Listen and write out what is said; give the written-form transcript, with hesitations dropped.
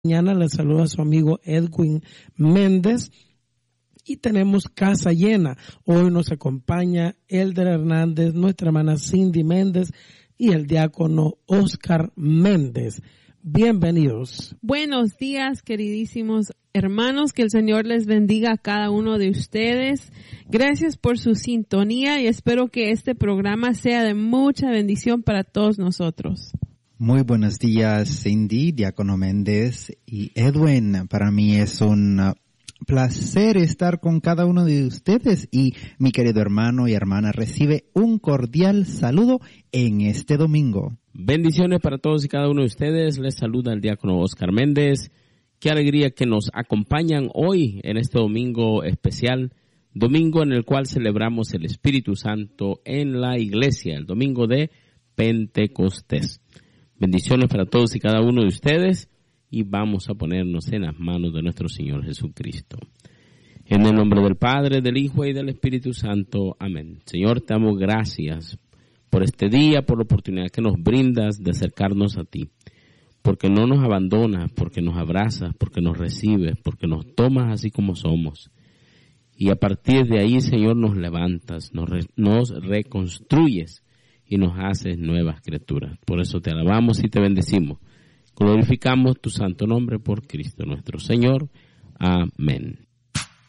Mañana le saluda a su amigo Edwin Méndez y tenemos casa llena. Hoy nos acompaña Elder Hernández, nuestra hermana Cindy Méndez y el diácono Oscar Méndez. Bienvenidos. Buenos días, queridísimos hermanos, que el Señor les bendiga a cada uno de ustedes. Gracias por su sintonía y espero que este programa sea de mucha bendición para todos nosotros. Muy buenos días, Cindy, diácono Méndez y Edwin. Para mí es un placer estar con cada uno de ustedes y mi querido hermano y hermana recibe un cordial saludo en este domingo. Bendiciones para todos y cada uno de ustedes. Les saluda el diácono Oscar Méndez. Qué alegría que nos acompañan hoy en este domingo especial, domingo en el cual celebramos el Espíritu Santo en la iglesia, el domingo de Pentecostés. Bendiciones para todos y cada uno de ustedes y vamos a ponernos en las manos de nuestro Señor Jesucristo. En el nombre del Padre, del Hijo y del Espíritu Santo. Amén. Señor, te damos gracias por este día, por la oportunidad que nos brindas de acercarnos a ti, porque no nos abandonas, porque nos abrazas, porque nos recibes, porque nos tomas así como somos. Y a partir de ahí, Señor, nos levantas, nos reconstruyes y nos haces nuevas criaturas. Por eso te alabamos y te bendecimos. Glorificamos tu santo nombre por Cristo nuestro Señor. Amén.